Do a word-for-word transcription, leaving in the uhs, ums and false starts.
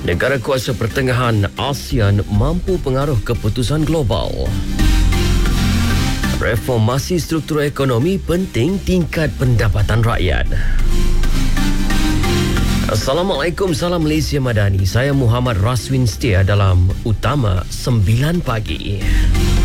Negara kuasa pertengahan ASEAN mampu pengaruh keputusan global. Reformasi struktur ekonomi penting tingkat pendapatan rakyat. Assalamualaikum, salam Malaysia Madani. Saya Muhammad Raswin setia dalam Utama sembilan pagi.